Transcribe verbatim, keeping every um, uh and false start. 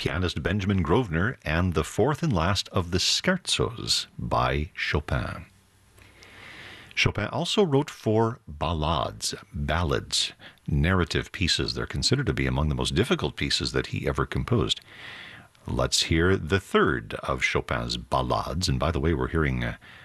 pianist Benjamin Grosvenor, and the fourth and last of the scherzos by Chopin. Chopin also wrote four ballades, ballads, narrative pieces. They're considered to be among the most difficult pieces that he ever composed. Let's hear the third of Chopin's ballades. And by the way, we're hearing uh,